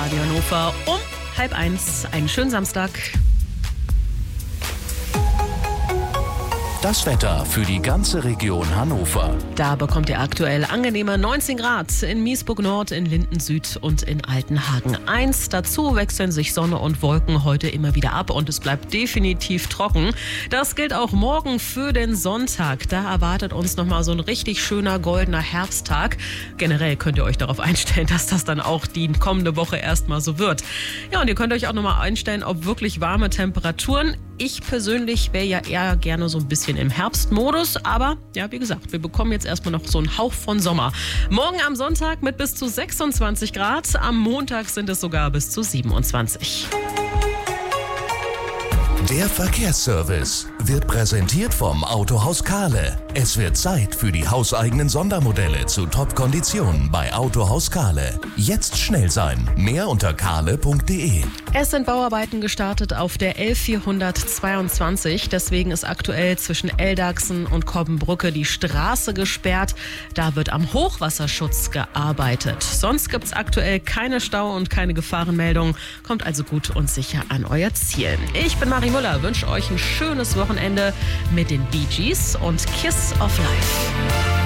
Radio Hannover um 12:30. Einen schönen Samstag. Das Wetter für die ganze Region Hannover. Da bekommt ihr aktuell angenehme 19 Grad in Miesburg Nord, in Linden Süd und in Altenhagen 1. Dazu wechseln sich Sonne und Wolken heute immer wieder ab und es bleibt definitiv trocken. Das gilt auch morgen für den Sonntag. Da erwartet uns nochmal so ein richtig schöner goldener Herbsttag. Generell könnt ihr euch darauf einstellen, dass das dann auch die kommende Woche erstmal so wird. Ja, und ihr könnt euch auch nochmal einstellen auf wirklich warme Temperaturen. Ich persönlich wäre ja eher gerne so ein bisschen im Herbstmodus, aber ja, wie gesagt, wir bekommen jetzt erstmal noch so einen Hauch von Sommer. Morgen am Sonntag mit bis zu 26 Grad, am Montag sind es sogar bis zu 27. Der Verkehrsservice wird präsentiert vom Autohaus Kahle. Es wird Zeit für die hauseigenen Sondermodelle zu Top-Konditionen bei Autohaus Kahle. Jetzt schnell sein. Mehr unter kahle.de. Es sind Bauarbeiten gestartet auf der L422. Deswegen ist aktuell zwischen Eldachsen und Kobbenbrücke die Straße gesperrt. Da wird am Hochwasserschutz gearbeitet. Sonst gibt es aktuell keine Stau- und keine Gefahrenmeldung. Kommt also gut und sicher an euer Ziel. Ich bin Marie Müller, wünsche euch ein schönes Wochenende mit den Bee Gees und Kiss of Life.